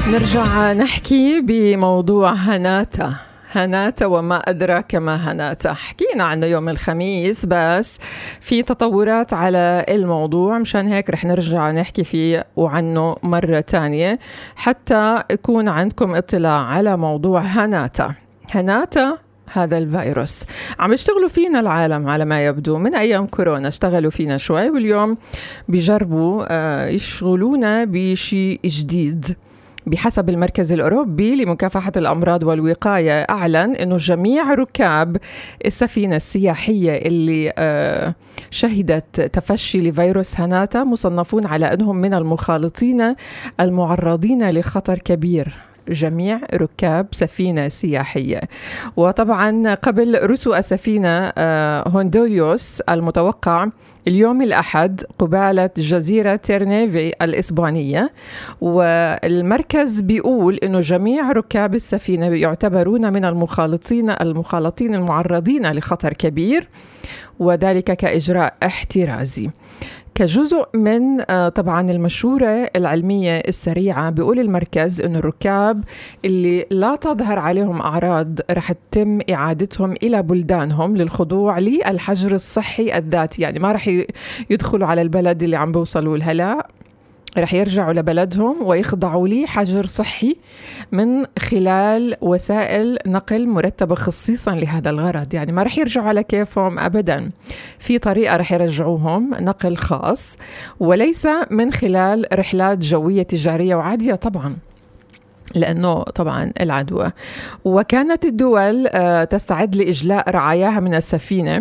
نرجع نحكي بموضوع هناتا وما أدراك ما هناتا. حكينا عنه يوم الخميس بس في تطورات على الموضوع، مشان هيك رح نرجع نحكي فيه وعنه مرة تانية حتى يكون عندكم اطلاع على موضوع هناتا. هذا الفيروس عم يشتغلوا فينا العالم على ما يبدو من أيام كورونا، اشتغلوا فينا شوي واليوم بيجربوا يشغلونا بشيء جديد. بحسب المركز الأوروبي لمكافحة الأمراض والوقاية أعلن أنه جميع ركاب السفينة السياحية اللي شهدت تفشي لفيروس هناتا مصنفون على أنهم من المخالطين المعرضين لخطر كبير. جميع ركاب سفينة سياحية. وطبعا قبل رسو السفينة هوندوليوس المتوقع اليوم الأحد قبالة جزيرة تيرنيفي الإسبانية، والمركز بيقول إنه جميع ركاب السفينة يعتبرون من المخالطين المعرضين لخطر كبير، وذلك كإجراء احترازي. كجزء من طبعا المشورة العلمية السريعة، بيقول المركز إنه الركاب اللي لا تظهر عليهم أعراض رح تتم إعادتهم إلى بلدانهم للخضوع للحجر الصحي الذاتي. يعني ما رح يدخلوا على البلد اللي عم بيوصلوا لها، لا، رح يرجعوا لبلدهم ويخضعوا لي حجر صحي من خلال وسائل نقل مرتبة خصيصا لهذا الغرض. يعني ما رح يرجعوا على كيفهم أبدا، في طريقة رح يرجعوهم نقل خاص، وليس من خلال رحلات جوية تجارية وعادية طبعا، لأنه طبعا العدوى. وكانت الدول تستعد لإجلاء رعاياها من السفينة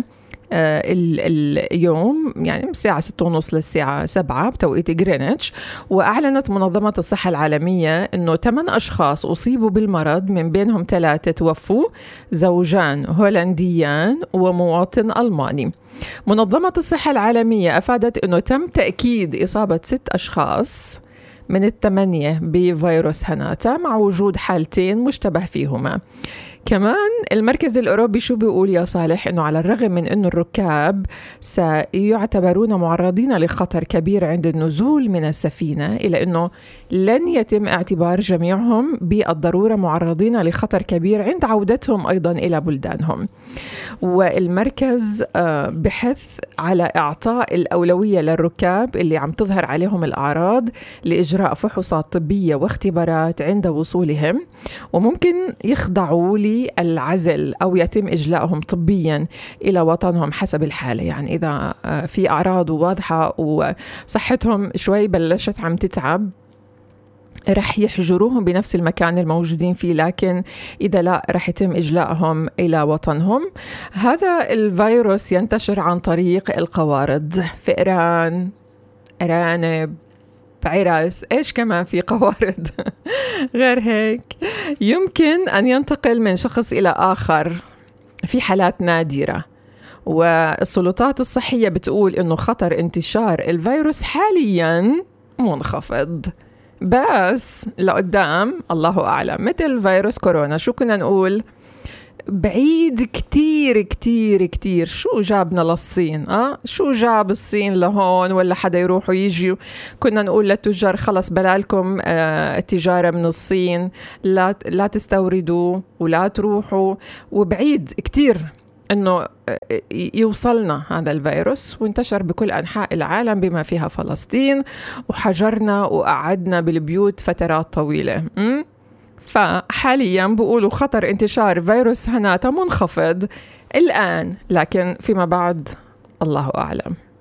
اليوم، يعني من الساعة 6:30 للساعة 7 بتوقيت غرينتش. وأعلنت منظمة الصحة العالمية أنه 8 أشخاص أصيبوا بالمرض، من بينهم 3 توفوا، زوجان هولنديان ومواطن ألماني. منظمة الصحة العالمية أفادت أنه تم تأكيد إصابة 6 أشخاص من 8 بفيروس هناتا، مع وجود حالتين مشتبه فيهما. كمان المركز الأوروبي شو بيقول يا صالح؟ إنه على الرغم من إنه الركاب سيعتبرون معرضين لخطر كبير عند النزول من السفينة، إلا إنه لن يتم اعتبار جميعهم بالضرورة معرضين لخطر كبير عند عودتهم أيضا إلى بلدانهم. والمركز بحث على إعطاء الأولوية للركاب اللي عم تظهر عليهم الأعراض لإجراء فحوصات طبية واختبارات عند وصولهم، وممكن يخضعوا العزل أو يتم إجلاءهم طبيا إلى وطنهم حسب الحالة. يعني إذا في أعراض واضحة وصحتهم شوي بلشت عم تتعب، رح يحجروهم بنفس المكان الموجودين فيه، لكن إذا لا رح يتم إجلاءهم إلى وطنهم. هذا الفيروس ينتشر عن طريق القوارض، فئران، أرانب، عرس، إيش كمان في قوارض غير هيك. يمكن أن ينتقل من شخص إلى آخر في حالات نادرة، والسلطات الصحية بتقول إنه خطر انتشار الفيروس حالياً منخفض، بس لقدام الله أعلم. مثل فيروس كورونا، شو كنا نقول؟ بعيد كتير كتير كتير. شو جابنا للصين؟ شو جاب الصين لهون؟ ولا حدا يروح ويجي؟ كنا نقول للتجار خلص بلالكم التجارة من الصين، لا تستوردوا ولا تروحوا. وبعيد كتير انه يوصلنا هذا الفيروس، وانتشر بكل انحاء العالم بما فيها فلسطين، وحجرنا وقعدنا بالبيوت فترات طويلة. فحاليا بيقولوا خطر انتشار فيروس هناتا منخفض الآن، لكن فيما بعد الله أعلم.